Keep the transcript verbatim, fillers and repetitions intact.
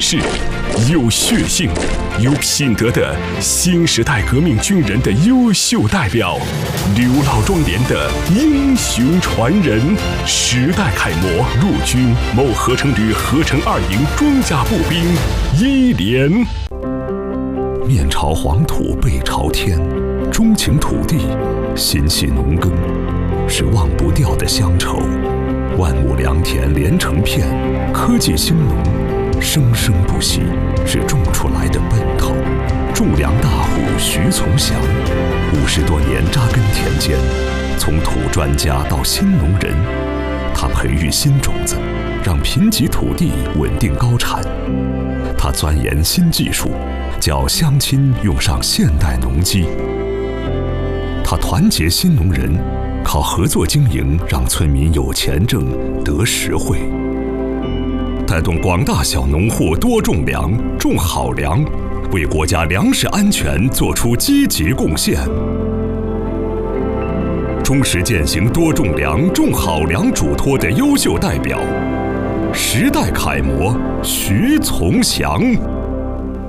势，有血性、有品德的新时代革命军人的优秀代表，刘老庄连的英雄传人，时代楷模，陆军某合成旅合成二营装甲步兵一连。 面朝黄土背朝天，钟情土地，心系农耕，是忘不掉的乡愁。万亩良田连成片，科技兴农，生生不息，是种出来的奔头。种粮大户徐从祥，五十多年扎根田间，从土专家到新农人，他培育新种子，让贫瘠土地稳定高产。他钻研新技术，叫乡亲用上现代农机。他团结新农人，靠合作经营让村民有钱挣得实惠，带动广大小农户多种粮、种好粮，为国家粮食安全做出积极贡献。忠实践行多种粮、种好粮嘱托的优秀代表，时代楷模徐从祥。